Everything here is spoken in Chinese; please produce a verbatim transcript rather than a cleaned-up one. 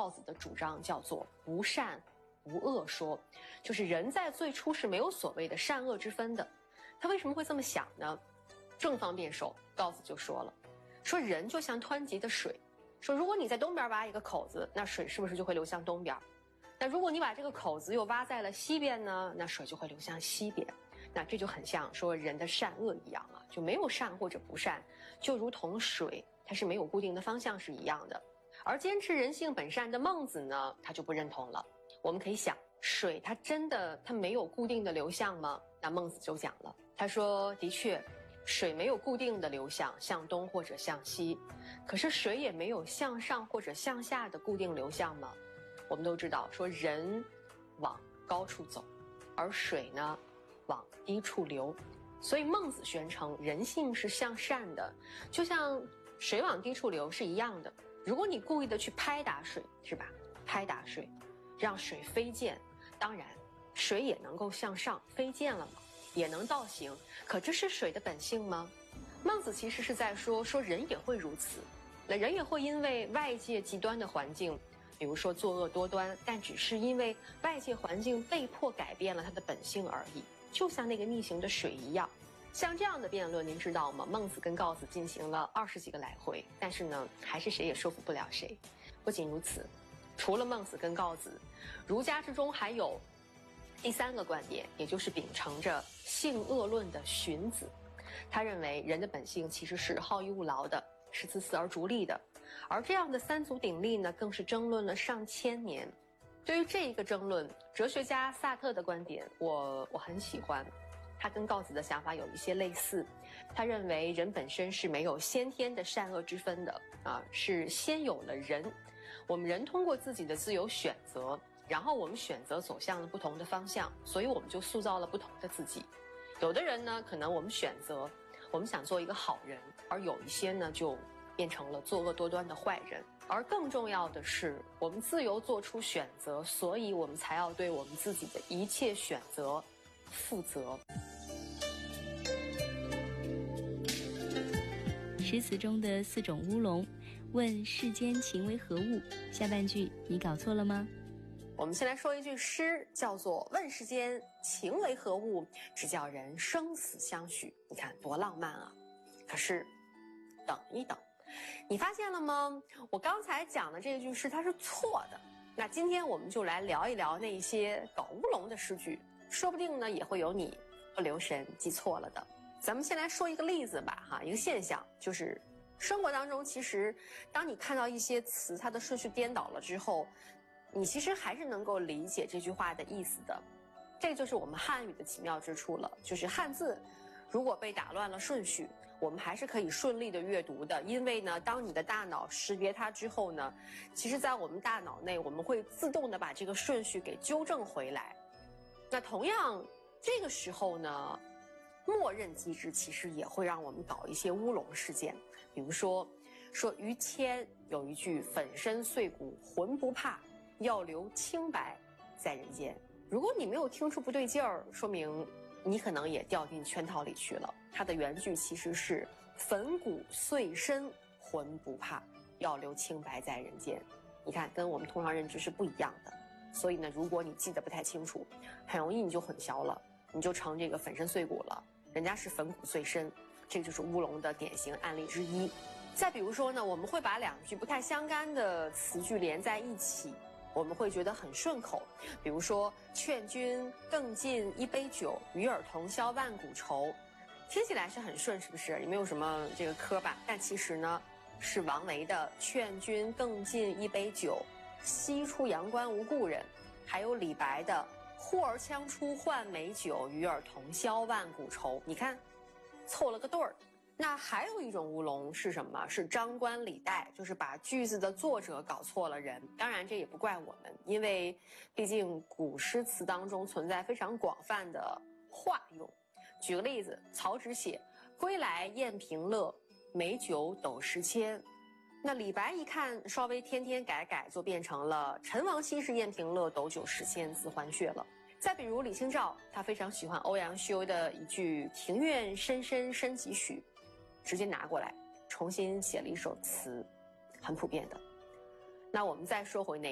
告子的主张叫做无善无恶说，就是人在最初是没有所谓的善恶之分的。他为什么会这么想呢？正方辩手告子就说了，说人就像湍急的水，说如果你在东边挖一个口子，那水是不是就会流向东边？那如果你把这个口子又挖在了西边呢，那水就会流向西边。那这就很像说人的善恶一样啊，就没有善或者不善，就如同水它是没有固定的方向是一样的。而坚持人性本善的孟子呢，他就不认同了。我们可以想，水它真的它没有固定的流向吗？那孟子就讲了，他说的确水没有固定的流向，向东或者向西，可是水也没有向上或者向下的固定流向吗？我们都知道说人往高处走，而水呢往低处流，所以孟子宣称人性是向善的，就像水往低处流是一样的。如果你故意的去拍打水，是吧？拍打水，让水飞溅，当然水也能够向上飞溅了嘛，也能倒行，可这是水的本性吗？孟子其实是在说说人也会如此，那人也会因为外界极端的环境，比如说作恶多端，但只是因为外界环境被迫改变了它的本性而已，就像那个逆行的水一样。像这样的辩论您知道吗？孟子跟告子进行了二十几个来回，但是呢还是谁也说服不了谁。不仅如此，除了孟子跟告子，儒家之中还有第三个观点，也就是秉承着性恶论的荀子。他认为人的本性其实是好逸恶劳的，是自私而逐利的，而这样的三足鼎立呢，更是争论了上千年。对于这一个争论，哲学家萨特的观点我我很喜欢，他跟告子的想法有一些类似。他认为人本身是没有先天的善恶之分的啊，是先有了人，我们人通过自己的自由选择，然后我们选择走向了不同的方向，所以我们就塑造了不同的自己。有的人呢，可能我们选择我们想做一个好人，而有一些呢就变成了作恶多端的坏人。而更重要的是，我们自由做出选择，所以我们才要对我们自己的一切选择负责。 诗词中的四种乌龙，问世间情为何物？下半句你搞错了吗？ 我们先来说一句诗，叫做问世间情为何物，只叫人生死相许。你看多浪漫啊！可是等一等，你发现了吗？我刚才讲的这句诗它是错的。那今天我们就来聊一聊那些搞乌龙的诗句，说不定呢也会有你不留神记错了的。咱们先来说一个例子吧，哈，一个现象，就是生活当中，其实当你看到一些词它的顺序颠倒了之后，你其实还是能够理解这句话的意思的。这就是我们汉语的奇妙之处了，就是汉字如果被打乱了顺序，我们还是可以顺利的阅读的。因为呢，当你的大脑识别它之后呢，其实在我们大脑内，我们会自动的把这个顺序给纠正回来。那同样这个时候呢，默认机制其实也会让我们搞一些乌龙事件。比如说说于谦有一句粉身碎骨浑不怕，要留清白在人间。如果你没有听出不对劲儿，说明你可能也掉进圈套里去了。它的原句其实是粉骨碎身浑不怕，要留清白在人间。你看跟我们通常认知是不一样的，所以呢如果你记得不太清楚，很容易你就混淆了，你就成这个粉身碎骨了，人家是粉骨碎身，这个就是乌龙的典型案例之一。再比如说呢，我们会把两句不太相干的词句连在一起，我们会觉得很顺口。比如说劝君更尽一杯酒，与尔同销万古愁，听起来是很顺，是不是？也没有什么这个磕巴，但其实呢是王维的劝君更尽一杯酒，西出阳关无故人，还有李白的呼儿将出换美酒，与尔同销万古愁。你看凑了个对儿。那还有一种乌龙是什么？是张冠李戴，就是把句子的作者搞错了人。当然这也不怪我们，因为毕竟古诗词当中存在非常广泛的化用。举个例子，曹植写归来宴平乐，美酒斗十千，那李白一看稍微添添改改，就变成了陈王昔时宴平乐，斗酒十千恣欢谑了。再比如李清照，他非常喜欢欧阳修的一句庭院深深深几许，直接拿过来重新写了一首词，很普遍的。那我们再说回那